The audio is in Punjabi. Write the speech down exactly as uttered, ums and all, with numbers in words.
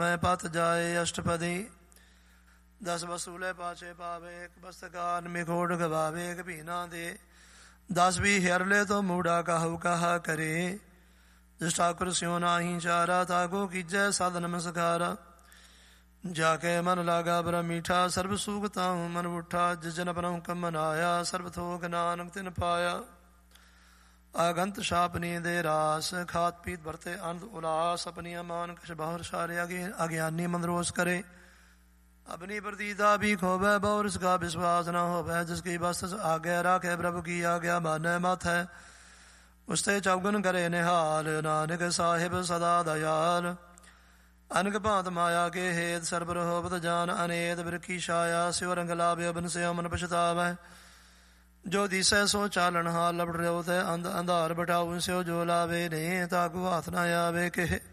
ਮੈਂ ਪਤ ਜਾਏ ਅਸ਼ਟਪਦੀ। ਦਸ ਵਸੂਲੇ ਪਾਛੇ ਪਾਵੇ, ਇੱਕ ਬਸਤਕਾਰ ਮਿਖੋੜ ਗਵਾਵੇ, ਇੱਕ ਭੀਨਾ ਦੇ। ਦਸ ਵੀ ਹਿਰਲੇ ਤੋਂ ਮੂੜਾ ਕਾਹੂ ਕਹਾ ਕਰੇ। ਜਿਸ ਠਾਕੁਰ ਸਿਉ ਨਾਹੀ ਚਾਰਾ, ਤਾਕੋ ਕੀਜੈ ਸਦ ਨਮਸਕਾਰਾ। ਜਾ ਕੇ ਮਨ ਲਾਗਾ ਬਰਾ ਮੀਠਾ, ਸਰਬ ਸੂਖ ਤਾਹੂ ਮਨ ਉਠਾ। ਜਿਸ ਜਨ ਆਪਣਾ ਹੁਕਮ ਮਨਾਇਆ, ਸਰਬ ਥੋਕ ਨਾਨਕ ਤਿਨ ਪਾਇਆ। ਆਗੰਤ ਛਾਪਨੀ ਦੇ ਰਾਸ, ਖਾਤ ਪੀਤ ਵਰਤੇ ਅਨੰਦ ਉਲਾਸ। ਆਪਣੀਆਂ ਮਾਨ ਕਛ ਬਹੁਰ ਸਾਰੇ, ਅਗੇ ਅਗਿਆਨੀ ਮੰਦਰੋਸ ਕਰੇ। अपनी प्रतीता भी खोबै, बहुर इसका विश्वास न होवै। जिसकी बस आगे राखे, प्रभु की आज्ञा मानै मत है। उसते चौगन करे निहाल, नानक साहिब सदा दयाल। अनक भांत माया के हेत, सर्वर होवत जान अनेत। बिरखी छाया स्यो रंग लाभ्य, बिन से मन पछतावै। जो दिसै सो चालन हाल, लपट रहो ते अंध अंधार बटाऊ। स्यो जो लावे ने ताकू हाथ न आवे। कहे